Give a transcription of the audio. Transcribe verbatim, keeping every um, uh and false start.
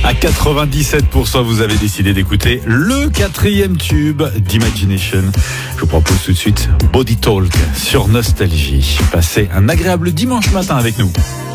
À quatre-vingt-dix-sept pour cent, vous avez décidé d'écouter le quatrième tube d'Imagination. Je vous propose tout de suite Body Talk sur Nostalgie. Passez un agréable dimanche matin avec nous.